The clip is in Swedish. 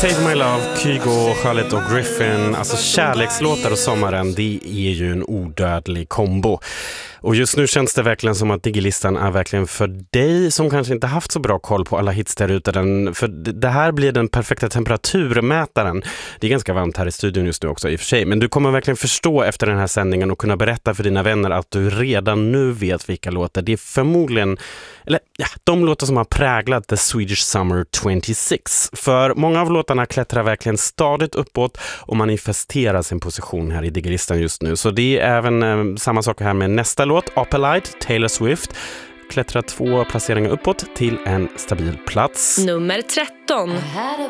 Save My Love, Kygo, Charlotte och Griffin. Alltså kärlekslåtar och sommaren, det är ju en odödlig kombo. Och just nu känns det verkligen som att Digilistan är verkligen för dig som kanske inte haft så bra koll på alla hits där ute. För det här blir den perfekta temperaturmätaren. Det är ganska varmt här i studion just nu också i och för sig. Men du kommer verkligen förstå efter den här sändningen och kunna berätta för dina vänner att du redan nu vet vilka låtar. Det är förmodligen, eller ja, de låtar som har präglat The Swedish Summer 26. För många av låtarna klättrar verkligen stadigt uppåt och manifesterar sin position här i Digilistan just nu. Så det är även samma sak här med nästa låt, Opalite, Taylor Swift. Klättrar 2 placeringar uppåt till en stabil plats. Nummer 13.